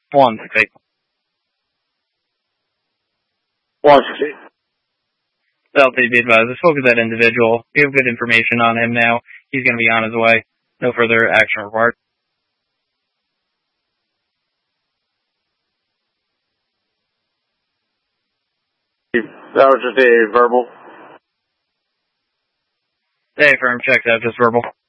168. 168. Delta, be advised. I spoke with that individual. We have good information on him now. He's going to be on his way. No further action required. That was just a verbal. Hey, firm, checked out, just verbal.